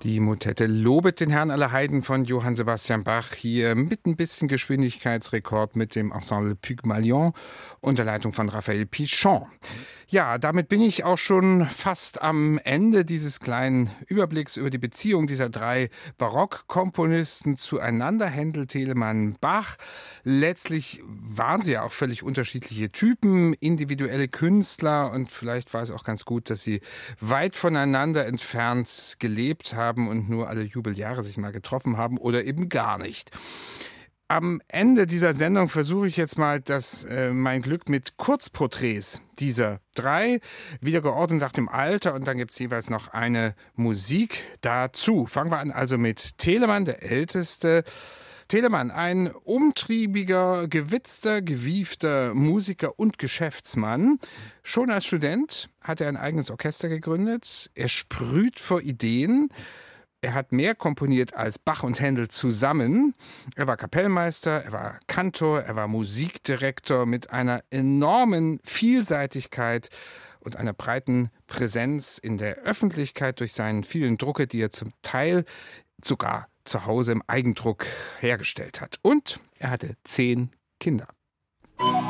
Die Motette Lobet den Herrn aller Heiden von Johann Sebastian Bach hier mit ein bisschen Geschwindigkeitsrekord mit dem Ensemble Pygmalion unter Leitung von Raphael Pichon. Ja, damit bin ich auch schon fast am Ende dieses kleinen Überblicks über die Beziehung dieser drei Barockkomponisten zueinander, Händel, Telemann, Bach. Letztlich waren sie ja auch völlig unterschiedliche Typen, individuelle Künstler, und vielleicht war es auch ganz gut, dass sie weit voneinander entfernt gelebt haben und nur alle Jubeljahre sich mal getroffen haben oder eben gar nicht. Am Ende dieser Sendung versuche ich jetzt mal mein Glück mit Kurzporträts dieser drei, wieder geordnet nach dem Alter, und dann gibt es jeweils noch eine Musik dazu. Fangen wir an also mit Telemann, der Älteste. Telemann, ein umtriebiger, gewitzter, gewiefter Musiker und Geschäftsmann. Schon als Student hat er ein eigenes Orchester gegründet. Er sprüht vor Ideen. Er hat mehr komponiert als Bach und Händel zusammen. Er war Kapellmeister, er war Kantor, er war Musikdirektor mit einer enormen Vielseitigkeit und einer breiten Präsenz in der Öffentlichkeit durch seinen vielen Drucke, die er zum Teil sogar zu Hause im Eigendruck hergestellt hat. Und er hatte 10 Kinder.